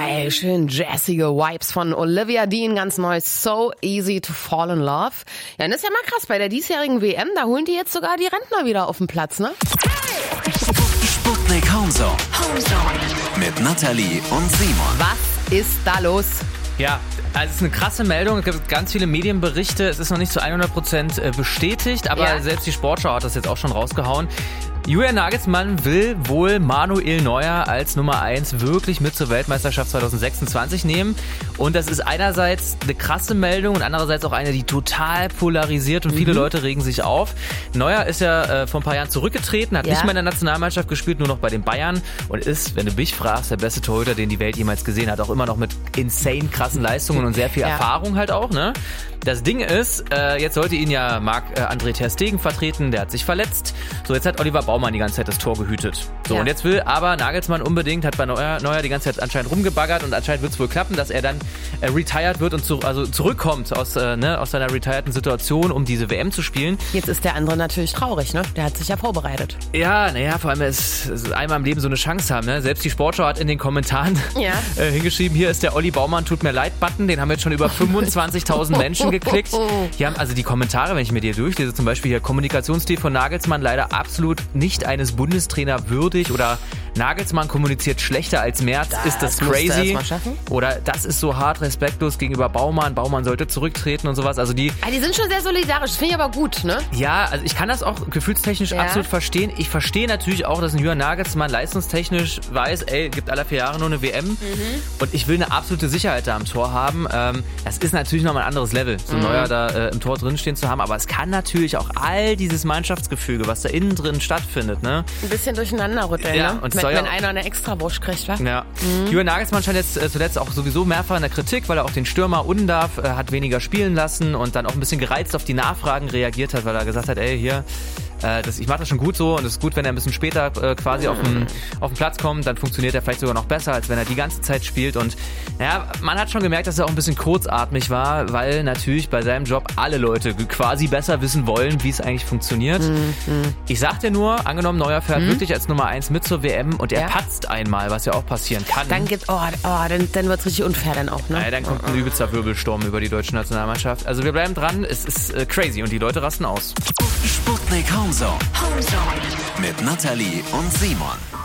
Geil, schön jazzige Vibes von Olivia Dean, ganz neu, So Easy to Fall in Love. Ja, und das ist ja mal krass, bei der diesjährigen WM, da holen die jetzt sogar die Rentner wieder auf den Platz, ne? Sputnik Homezone. Mit Nathalie und Simon. Was ist da los? Ja, also es ist eine krasse Meldung. Es gibt ganz viele Medienberichte. Es ist noch nicht zu 100% bestätigt, aber selbst die Sportschau hat das jetzt auch schon rausgehauen. Julian Nagelsmann will wohl Manuel Neuer als Nummer 1 wirklich mit zur Weltmeisterschaft 2026 nehmen. Und das ist einerseits eine krasse Meldung und andererseits auch eine, die total polarisiert und viele Leute regen sich auf. Neuer ist ja vor ein paar Jahren zurückgetreten, hat nicht mehr in der Nationalmannschaft gespielt, nur noch bei den Bayern und ist, wenn du mich fragst, der beste Torhüter, den die Welt jemals gesehen hat. Auch immer noch mit insane krassen Leistungen und sehr viel Erfahrung halt auch, ne? Das Ding ist, jetzt sollte ihn ja Marc-André ter Stegen vertreten, der hat sich verletzt. So, jetzt hat Oliver Baumann die ganze Zeit das Tor gehütet. So, und jetzt will aber Nagelsmann unbedingt, hat bei Neuer die ganze Zeit anscheinend rumgebaggert und anscheinend wird es wohl klappen, dass er dann retired wird und zurückkommt aus seiner retireden Situation, um diese WM zu spielen. Jetzt ist der andere natürlich traurig, ne? Der hat sich ja vorbereitet. Ja, naja, vor allem es einmal im Leben so eine Chance haben, ne? Selbst die Sportschau hat in den Kommentaren hingeschrieben, hier ist der Olli Baumann tut mir leid Button, den haben jetzt schon über 25.000 Menschen geklickt. Hier haben also die Kommentare, wenn ich mir die durchlese, zum Beispiel hier Kommunikationsstil von Nagelsmann leider absolut nicht eines Bundestrainer würdig oder Nagelsmann kommuniziert schlechter als Merz, ist das crazy? Oder das ist so hart respektlos gegenüber Baumann sollte zurücktreten und sowas. Also die sind schon sehr solidarisch, das finde ich aber gut, ne? Ja, also ich kann das auch gefühlstechnisch absolut verstehen. Ich verstehe natürlich auch, dass ein Julian Nagelsmann leistungstechnisch weiß, gibt alle 4 Jahre nur eine WM und ich will eine absolute Sicherheit da am Tor haben. Das ist natürlich nochmal ein anderes Level, so Neuer da im Tor drinstehen zu haben, aber es kann natürlich auch all dieses Mannschaftsgefüge, was da innen drin stattfindet, ne? Ein bisschen durcheinander rütteln, ne? Und wenn einer eine Extrawurst kriegt, wa? Ja. Julian Nagelsmann stand jetzt zuletzt auch sowieso mehrfach in der Kritik, weil er auch den Stürmer Undav hat weniger spielen lassen und dann auch ein bisschen gereizt auf die Nachfragen reagiert hat, weil er gesagt hat, ich mache das schon gut so und es ist gut, wenn er ein bisschen später quasi auf den Platz kommt, dann funktioniert er vielleicht sogar noch besser, als wenn er die ganze Zeit spielt und man hat schon gemerkt, dass er auch ein bisschen kurzatmig war, weil natürlich bei seinem Job alle Leute quasi besser wissen wollen, wie es eigentlich funktioniert. Ich sag dir nur, angenommen Neuer fährt wirklich als Nummer 1 mit zur WM und er patzt einmal, was ja auch passieren kann. Dann dann wird's richtig unfair dann auch, ne? Ja, dann kommt ein übelster Wirbelsturm über die deutsche Nationalmannschaft. Also wir bleiben dran, es ist crazy und die Leute rasten aus. Sputnik Homezone. Mit Nathalie und Simon.